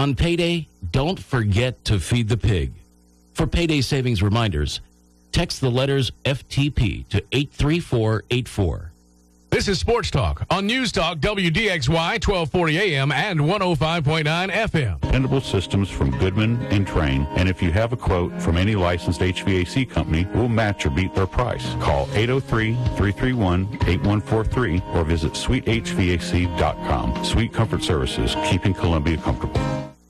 On payday, don't forget to feed the pig. For payday savings reminders, text the letters FTP to 83484. This is Sports Talk on News Talk WDXY 1240 AM and 105.9 FM. Dependable systems from Goodman and Train. And if you have a quote from any licensed HVAC company, we'll match or beat their price. Call 803-331-8143 or visit sweethvac.com. Sweet Comfort Services, keeping Columbia comfortable.